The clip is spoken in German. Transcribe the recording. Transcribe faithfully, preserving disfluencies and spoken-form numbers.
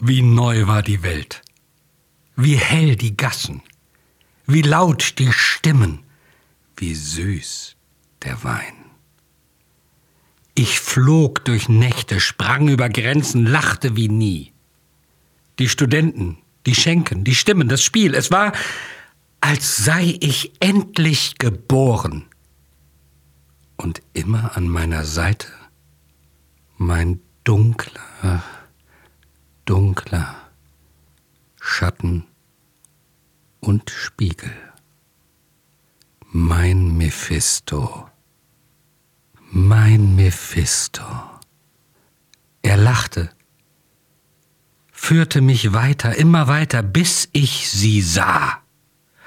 Wie neu war die Welt, wie hell die Gassen, wie laut die Stimmen, wie süß der Wein. Ich flog durch Nächte, sprang über Grenzen, lachte wie nie. Die Studenten, die Schenken, die Stimmen, das Spiel, es war, als sei ich endlich geboren. Und immer an meiner Seite mein dunkler, dunkler Schatten und Spiegel. Mein Mephisto, mein Mephisto. Er lachte, führte mich weiter, immer weiter, bis ich sie sah.